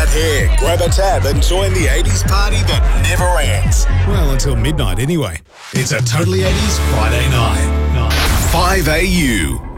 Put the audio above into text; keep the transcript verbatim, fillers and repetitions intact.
right here. Grab a tab and join the eighties party that never ends. Well, until midnight anyway. It's a Totally eighties Friday night. five A U.